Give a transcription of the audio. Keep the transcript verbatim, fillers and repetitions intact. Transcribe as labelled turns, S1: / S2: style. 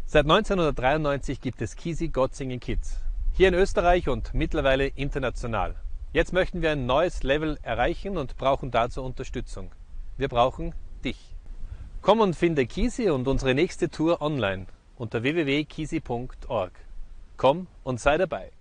S1: Seit neunzehnhundertdreiundneunzig gibt es Kisi Gott Singen Kids. Hier in Österreich und mittlerweile international. Jetzt möchten wir ein neues Level erreichen und brauchen dazu Unterstützung. Wir brauchen dich. Komm und finde Kisi und unsere nächste Tour online unter w w w punkt kisi punkt org. Komm und sei dabei.